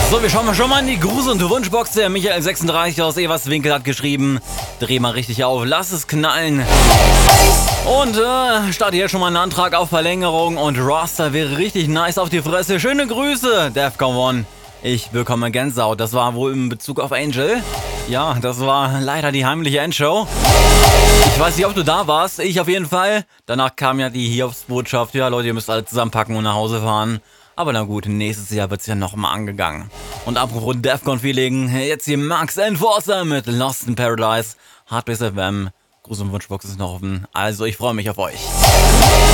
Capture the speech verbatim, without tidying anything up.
So, wir schauen mal schon mal in die Grusel- und Wunschbox. Der Michael sechsunddreißig aus Everswinkel hat geschrieben, dreh mal richtig auf, lass es knallen. Und äh, starte jetzt schon mal einen Antrag auf Verlängerung und Roster wäre richtig nice auf die Fresse. Schöne Grüße, Defcon One. Ich bekomme Gänsehaut. Das war wohl in Bezug auf Angel. Ja, das war leider die heimliche Endshow. Ich weiß nicht, ob du da warst. Ich auf jeden Fall. Danach kam ja die Hiobsbotschaft. Ja, Leute, ihr müsst alle zusammenpacken und nach Hause fahren. Aber na gut, nächstes Jahr wird es ja nochmal angegangen. Und apropos Defcon-Feeling, jetzt hier Max Enforcer mit Lost in Paradise. Hardbase F M. Gruß und Wunschbox ist noch offen. Also ich freue mich auf euch.